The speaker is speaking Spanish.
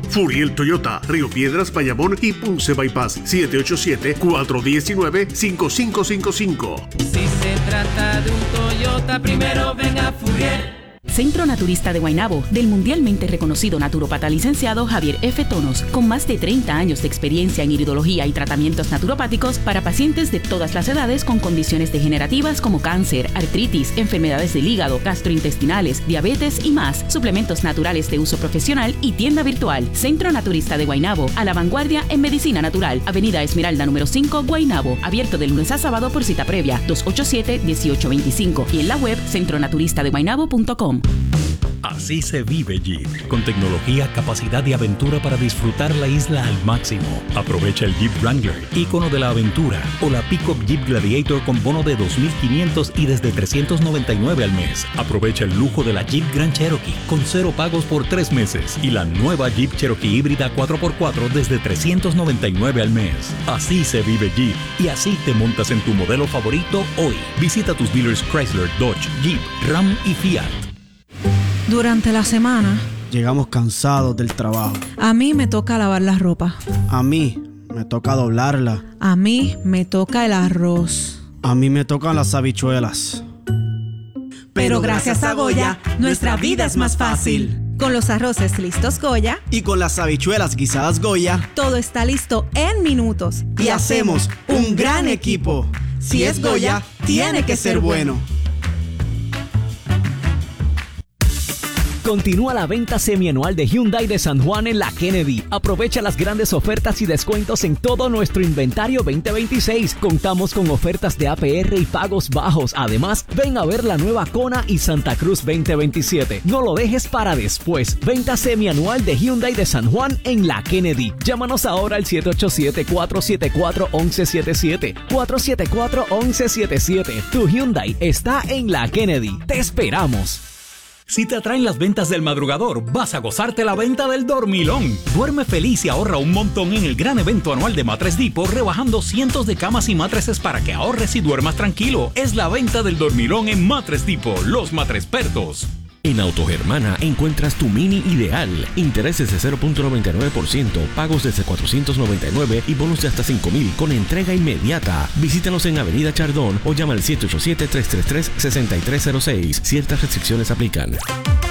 Furiel Toyota, Río Piedras, Bayamón y Ponce Bypass. 787-419-5555. Si se trata de un Toyota, primero venga Furiel. Centro Naturista de Guaynabo, del mundialmente reconocido naturópata licenciado Javier F. Tonos, con más de 30 años de experiencia en iridología y tratamientos naturopáticos para pacientes de todas las edades con condiciones degenerativas como cáncer, artritis, enfermedades del hígado, gastrointestinales, diabetes y más, suplementos naturales de uso profesional y tienda virtual. Centro Naturista de Guaynabo, a la vanguardia en medicina natural, Avenida Esmeralda número 5, Guaynabo, abierto de lunes a sábado por cita previa, 287-1825 y en la web centronaturistadeguaynabo.com. Así se vive Jeep, con tecnología, capacidad y aventura para disfrutar la isla al máximo. Aprovecha el Jeep Wrangler, ícono de la aventura, o la Pickup Jeep Gladiator con bono de $2,500 y desde $399 al mes. Aprovecha el lujo de la Jeep Grand Cherokee, con 0 pagos por 3 meses, y la nueva Jeep Cherokee híbrida 4x4 desde $399 al mes. Así se vive Jeep, y así te montas en tu modelo favorito hoy. Visita tus dealers Chrysler, Dodge, Jeep, Ram y Fiat. Durante la semana llegamos cansados del trabajo. A mí me toca lavar la ropa. A mí me toca doblarla. A mí me toca el arroz. A mí me tocan las habichuelas. Pero gracias a Goya, nuestra vida es más fácil. Con los arroces listos Goya y con las habichuelas guisadas Goya, todo está listo en minutos. Y hacemos un gran equipo. Si es Goya, tiene que ser bueno. Continúa la venta semianual de Hyundai de San Juan en la Kennedy. Aprovecha las grandes ofertas y descuentos en todo nuestro inventario 2026. Contamos con ofertas de APR y pagos bajos. Además, ven a ver la nueva Kona y Santa Cruz 2027. No lo dejes para después. Venta semianual de Hyundai de San Juan en la Kennedy. Llámanos ahora al 787-474-1177. 474-1177. Tu Hyundai está en la Kennedy. ¡Te esperamos! Si te atraen las ventas del madrugador, vas a gozarte la venta del dormilón. Duerme feliz y ahorra un montón en el gran evento anual de Matres Depot, rebajando cientos de camas y matres para que ahorres y duermas tranquilo. Es la venta del dormilón en Matres Depot, los matrespertos. En Autogermana encuentras tu Mini ideal. Intereses de 0.99%, pagos desde $499 y bonos de hasta $5,000 con entrega inmediata. Visítanos en Avenida Chardón o llama al 787-333-6306. Ciertas restricciones aplican.